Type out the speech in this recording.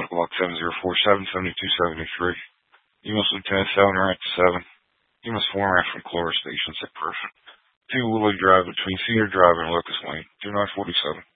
block 7047-7273. U.S. Lieutenant 7 Ranch 7. U.S. 4 Ranch from Cloris Station, set perfect. 2 Willow Drive between Cedar Drive and Locust Lane, 2947.